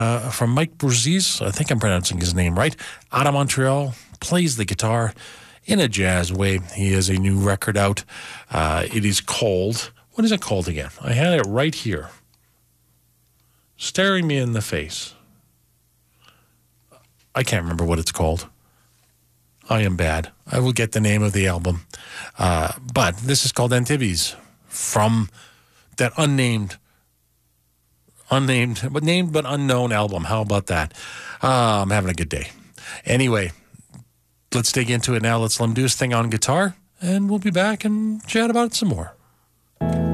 from Mike Brzezis. I think I'm pronouncing his name right. Out of Montreal, plays the guitar in a jazz way. He has a new record out. It is called, what is it called again? I had it right here, staring me in the face. I can't remember what it's called. I am bad. I will get the name of the album. But this is called Antives from that unnamed, but named but unknown album. How about that? I'm having a good day. Anyway, let's dig into it now. Let's let him do his thing on guitar, and we'll be back and chat about it some more.